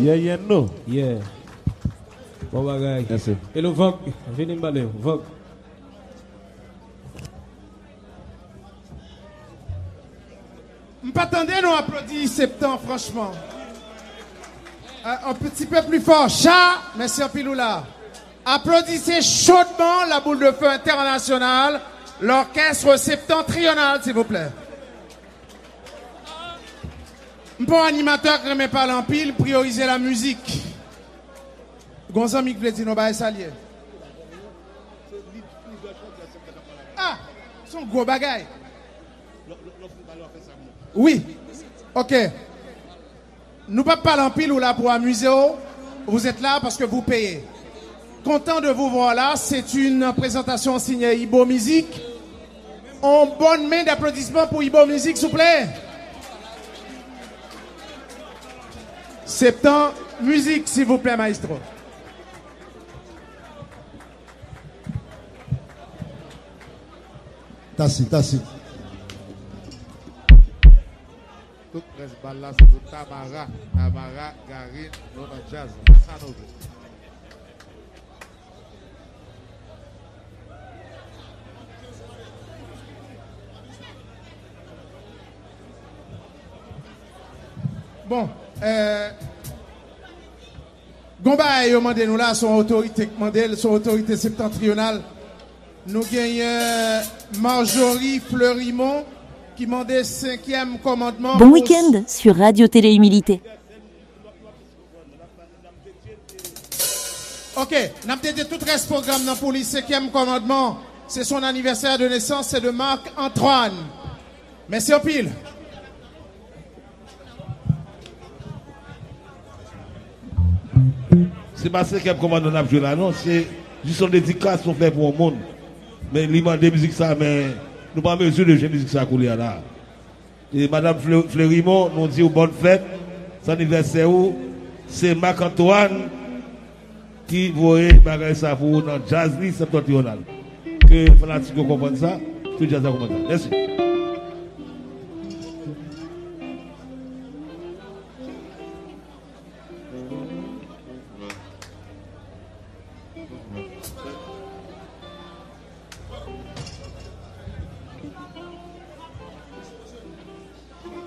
Yeah, no. Yeah. Bon bagay. Merci. Et le Vogue, venez me parler. Vogue. M'attendez nous applaudir septembre, franchement. Un petit peu plus fort. Chat, merci en Piloula. Applaudissez chaudement la boule de feu internationale, l'orchestre septentrional, s'il vous plaît. Bon animateur qui ne pas en pile, prioriser la musique. Gonzalo Micletino, bah, salier. Ah, son gros bagaille. Oui, ok. Nous pas parler en pile ou là pour amuser. Vous êtes là parce que vous payez. Content de vous voir là. C'est une présentation signée Ibo Musique. En bonne main d'applaudissements pour Ibo Musique, s'il vous plaît. Septembre, musique, s'il vous plaît, maestro. Tassi. Tout reste balle là, c'est pour Tamara, Garine, Nona Jazz, Sanogo. Bon, Gomba et demandé nous là son autorité septentrionale. Nous gagnons Marjorie Fleurimont qui demandait 5e commandement. Bon week-end sur Radio Télé Humilité. Ok, n'a pas dit tout le reste programme pour le 5e commandement. C'est son anniversaire de naissance, c'est de Marc-Antoine. Merci au pile. C'est pas 5e commandement n'a joué là, non, c'est juste une dédicace qu'on fait pour le monde. Mais l'imam de musique ça, mais nous pas mesure de musique ça couler là. Et Madame Fleurimont nous dit bonne fête, son anniversaire c'est Marc-Antoine qui voyait bagay ça pour dans jazz septentrional. Que fanatique comprendre ça, tout jazz comprendre ça. Merci.